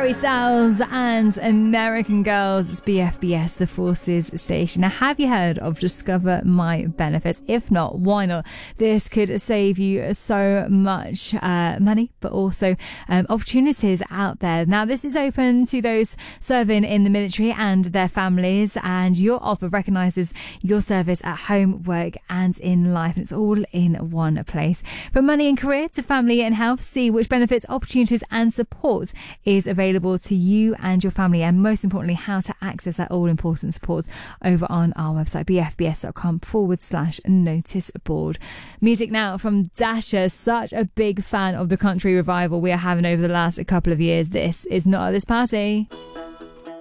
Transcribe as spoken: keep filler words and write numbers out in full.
Harry Styles and American Girls. It's B F B S, the Forces station. Now, have you heard of Discover My Benefits? If not, why not? This could save you so much uh, money, but also um, opportunities out there. Now, this is open to those serving in the military and their families, and your offer recognises your service at home, work and in life, and it's all in one place. From money and career to family and health, see which benefits, opportunities and support is available to you and your family, and most importantly, how to access that all-important support over on our website, bfbs.com forward slash notice board. Music now from Dasha, such a big fan of the country revival we are having over the last couple of years. This is Not at This Party.